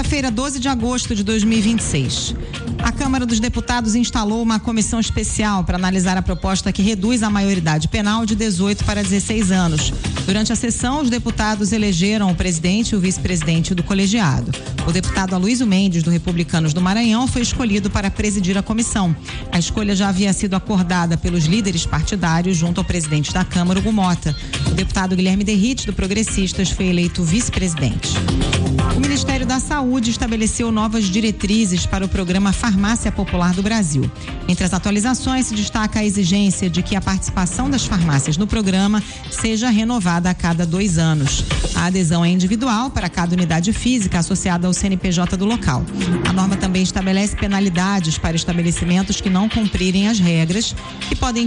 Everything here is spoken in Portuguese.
Quarta-feira, 12 de agosto de 2026. A Câmara dos Deputados instalou uma comissão especial para analisar a proposta que reduz a maioridade penal de 18 para 16 anos. Durante a sessão, os deputados elegeram o presidente e o vice-presidente do colegiado. O deputado Aloysio Mendes, do Republicanos do Maranhão, foi escolhido para presidir a comissão. A escolha já havia sido acordada pelos líderes partidários junto ao presidente da Câmara, Hugo Mota. O deputado Guilherme Derrite, do Progressistas, foi eleito vice-presidente. O Ministério da Saúde estabeleceu novas diretrizes para o programa Farmácia Popular do Brasil. Entre as atualizações se destaca a exigência de que a participação das farmácias no programa seja renovada a cada 2 anos. A adesão é individual para cada unidade física associada ao CNPJ do local. A norma também estabelece penalidades para estabelecimentos que não cumprirem as regras, que podem